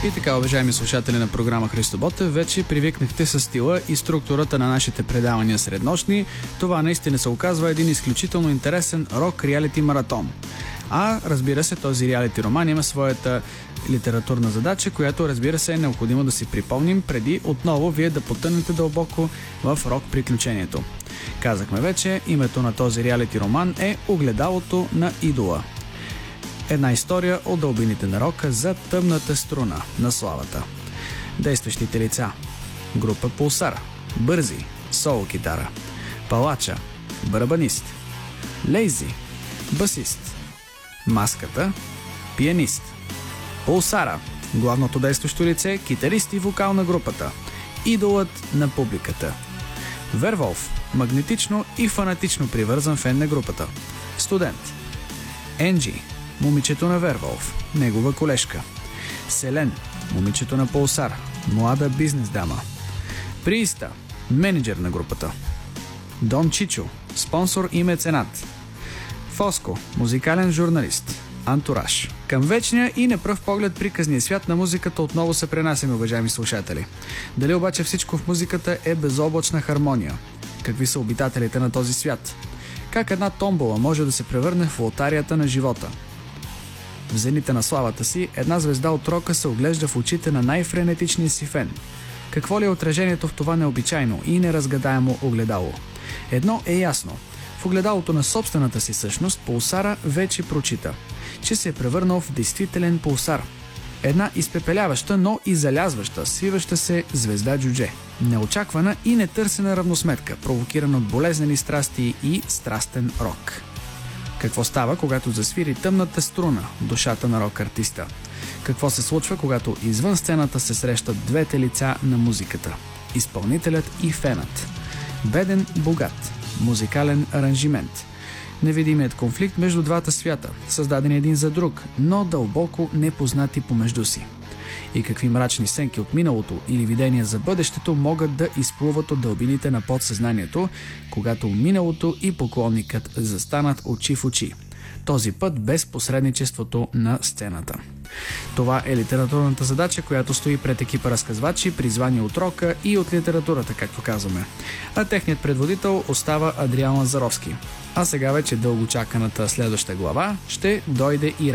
И така, уважаеми слушатели на програма Христо Ботев, вече привикнахте с стила и структурата на нашите предавания среднощни. Това наистина се оказва един изключително интересен рок-реалити маратон. А, разбира се, този реалити роман има своята литературна задача, която, разбира се, е необходимо да си припомним преди отново вие да потънете дълбоко в рок-приключението. Казахме вече, името на този реалити роман е Огледалото на идола. Една история от дълбините на рока за тъмната струна на славата. Действащите лица: група Пулсар, Бързи, соло китара; Палача, барабанист; Лейзи, басист; Маската, пианист; Пулсара, главното действащо лице, китарист и вокал на групата; идолът на публиката; Верволф, магнетично и фанатично привързан фен на групата; Студент; Енджи, момичето на Верволф, негова колежка; Селен, момичето на Пулсар, млада бизнес дама; Прииста, менеджер на групата; Дон Чичо, спонсор и меценат; Фоско, музикален журналист; Антураж. Към вечния и на пръв поглед приказния свят на музиката отново се пренасяме, уважаеми слушатели. Дали обаче всичко в музиката е безоблачна хармония? Какви са обитателите на този свят? Как една томбола може да се превърне в лотарията на живота? В зените на славата си, една звезда от рока се оглежда в очите на най-френетичния си фен. Какво ли е отражението в това необичайно и неразгадаемо огледало? Едно е ясно. В огледалото на собствената си същност Пулсара вече прочита, че се е превърнал в действителен пулсар. Една изпепеляваща, но и залязваща, свиваща се звезда джудже. Неочаквана и нетърсена равносметка, провокирана от болезнени страсти и страстен рок. Какво става, когато засвири тъмната струна, душата на рок-артиста? Какво се случва, когато извън сцената се срещат двете лица на музиката – изпълнителят и фенът? Беден, богат, музикален аранжимент. Невидимият конфликт между двата свята, създадени един за друг, но дълбоко непознати помежду си. И какви мрачни сенки от миналото или видения за бъдещето могат да изплуват от дълбините на подсъзнанието, когато миналото и поклонникът застанат очи в очи. Този път без посредничеството на сцената. Това е литературната задача, която стои пред екипа разказвачи, призвани от рока и от литературата, както казваме. А техният предводител остава Адриан Лазаровски. А сега вече дълго чаканата следваща глава ще дойде и